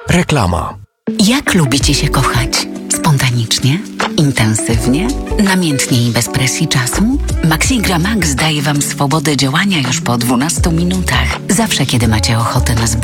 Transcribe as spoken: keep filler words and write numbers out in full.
Reklama. Jak lubicie się kochać? Spontanicznie? Intensywnie? Namiętnie i bez presji czasu? Maxigra Max daje Wam swobodę działania już po dwunastu minutach. Zawsze, kiedy macie ochotę na zbliżenie